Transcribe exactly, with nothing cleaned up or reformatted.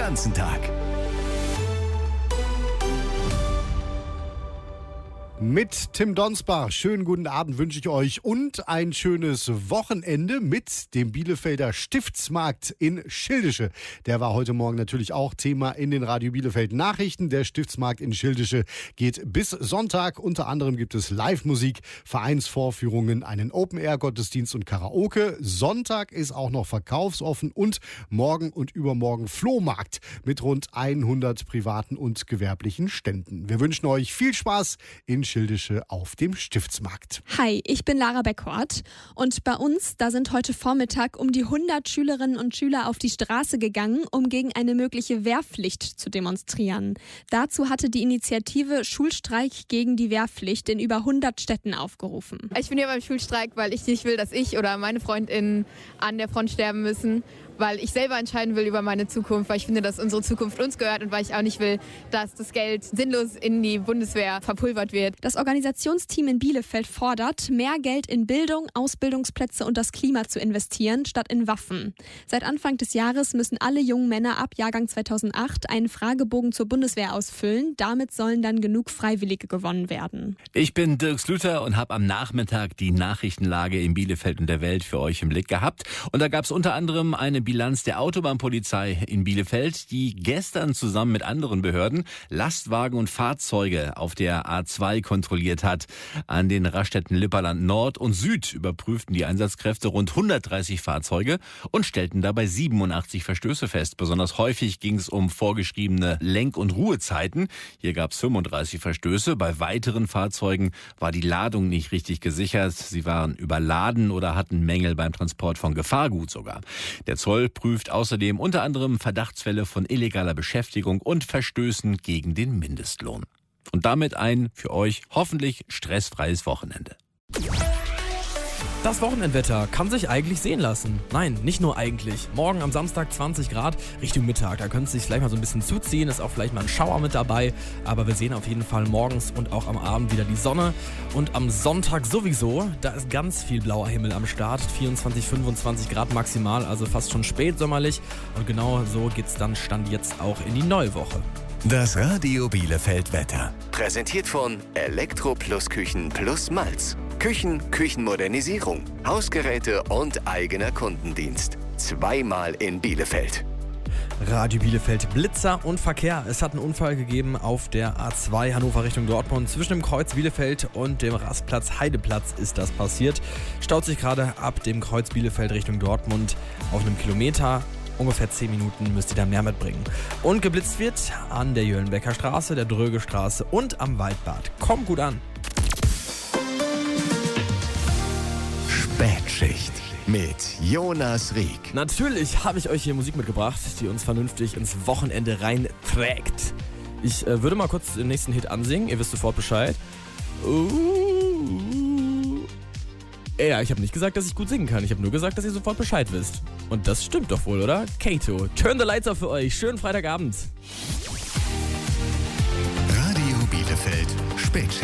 ganzen Tag. Mit Tim Donsbach. Schönen guten Abend wünsche ich euch und ein schönes Wochenende mit dem Bielefelder Stiftsmarkt in Schildische. Der war heute Morgen natürlich auch Thema in den Radio Bielefeld Nachrichten. Der Stiftsmarkt in Schildische geht bis Sonntag. Unter anderem gibt es Live-Musik, Vereinsvorführungen, einen Open-Air-Gottesdienst und Karaoke. Sonntag ist auch noch verkaufsoffen und morgen und übermorgen Flohmarkt mit rund hundert privaten und gewerblichen Ständen. Wir wünschen euch viel Spaß in Schildische auf dem Stiftsmarkt. Hi, ich bin Lara Beckhort und bei uns, da sind heute Vormittag um die hundert Schülerinnen und Schüler auf die Straße gegangen, um gegen eine mögliche Wehrpflicht zu demonstrieren. Dazu hatte die Initiative Schulstreik gegen die Wehrpflicht in über hundert Städten aufgerufen. Ich bin hier beim Schulstreik, weil ich nicht will, dass ich oder meine FreundInnen an der Front sterben müssen, weil ich selber entscheiden will über meine Zukunft, weil ich finde, dass unsere Zukunft uns gehört und weil ich auch nicht will, dass das Geld sinnlos in die Bundeswehr verpulvert wird. Das Organisationsteam in Bielefeld fordert, mehr Geld in Bildung, Ausbildungsplätze und das Klima zu investieren, statt in Waffen. Seit Anfang des Jahres müssen alle jungen Männer ab Jahrgang zweitausendacht einen Fragebogen zur Bundeswehr ausfüllen. Damit sollen dann genug Freiwillige gewonnen werden. Ich bin Dirk Slüter und habe am Nachmittag die Nachrichtenlage in Bielefeld und der Welt für euch im Blick gehabt. Und da gab es unter anderem eine Bilanz der Autobahnpolizei in Bielefeld, die gestern zusammen mit anderen Behörden Lastwagen und Fahrzeuge auf der A zwei kontrolliert hat. An den Raststätten Lipperland Nord und Süd überprüften die Einsatzkräfte rund hundertdreißig Fahrzeuge und stellten dabei siebenundachtzig Verstöße fest. Besonders häufig ging es um vorgeschriebene Lenk- und Ruhezeiten. Hier gab es fünfunddreißig Verstöße. Bei weiteren Fahrzeugen war die Ladung nicht richtig gesichert. Sie waren überladen oder hatten Mängel beim Transport von Gefahrgut sogar. Der Zoll prüft außerdem unter anderem Verdachtsfälle von illegaler Beschäftigung und Verstößen gegen den Mindestlohn. Und damit ein für euch hoffentlich stressfreies Wochenende. Das Wochenendwetter kann sich eigentlich sehen lassen. Nein, nicht nur eigentlich. Morgen am Samstag zwanzig Grad Richtung Mittag. Da könnte es sich vielleicht mal so ein bisschen zuziehen, ist auch vielleicht mal ein Schauer mit dabei. Aber wir sehen auf jeden Fall morgens und auch am Abend wieder die Sonne. Und am Sonntag sowieso, da ist ganz viel blauer Himmel am Start. vierundzwanzig, fünfundzwanzig Grad maximal, also fast schon spätsommerlich. Und genau so geht's dann Stand jetzt auch in die neue Woche. Das Radio Bielefeld Wetter. Präsentiert von Elektro Plus Küchen Plus Malz. Küchen, Küchenmodernisierung, Hausgeräte und eigener Kundendienst. Zweimal in Bielefeld. Radio Bielefeld, Blitzer und Verkehr. Es hat einen Unfall gegeben auf der A zwei Hannover Richtung Dortmund. Zwischen dem Kreuz Bielefeld und dem Rastplatz Heideplatz ist das passiert. Staut sich gerade ab dem Kreuz Bielefeld Richtung Dortmund auf einem Kilometer. Ungefähr zehn Minuten müsst ihr da mehr mitbringen. Und geblitzt wird an der Jöllenbecker Straße, der Dröge Straße und am Waldbad. Kommt gut an. Spätschicht mit Jonas Rieck. Natürlich habe ich euch hier Musik mitgebracht, die uns vernünftig ins Wochenende reinträgt. Ich äh, würde mal kurz den nächsten Hit ansingen, ihr wisst sofort Bescheid. Uh, ja, ich habe nicht gesagt, dass ich gut singen kann, ich habe nur gesagt, dass ihr sofort Bescheid wisst. Und das stimmt doch wohl, oder? Kato, turn the lights off für euch. Schönen Freitagabend. Radio Bielefeld, Spätschicht.